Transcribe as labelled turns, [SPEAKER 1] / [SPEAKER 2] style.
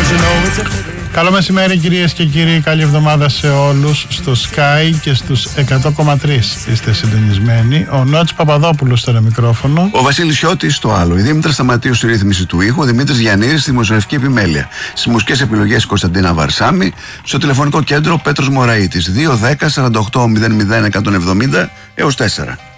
[SPEAKER 1] Καλό μεσημέρι κυρίες και κύριοι, καλή εβδομάδα σε όλους. Στο Sky και στους 100,3 είστε συντονισμένοι. Ο Νότς Παπαδόπουλος στο μικρόφωνο.
[SPEAKER 2] Ο Βασίλης Σιώτης στο άλλο. Η Δήμητρα Σταματίου στη ρύθμιση του ήχου. Ο Δημήτρης Γιαννήρης στη δημοσιογραφική επιμέλεια. Στις μουσικές επιλογές Κωνσταντίνα Βαρσάμι. Στο τηλεφωνικό κέντρο Πέτρος Μωραΐτης. 210 48 00 170 έως 4.